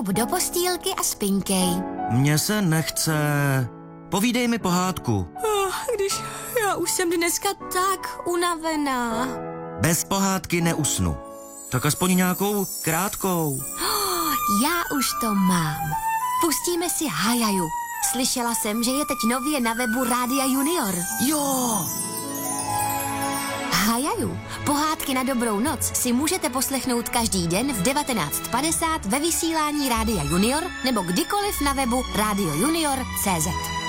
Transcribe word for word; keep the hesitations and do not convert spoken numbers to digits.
Šup do postýlky a spinkej. Mně se nechce. Povídej mi pohádku. Oh, když já už jsem dneska tak unavená. Bez pohádky neusnu. Tak aspoň nějakou krátkou. Oh, já už to mám. Pustíme si Hajaju. Slyšela jsem, že je teď nově na webu Rádia Junior. Jo! Hajaju. Pohádky na dobrou noc si můžete poslechnout každý den v devatenáct padesát ve vysílání Rádia Junior nebo kdykoliv na webu rádio junior tečka cé zet.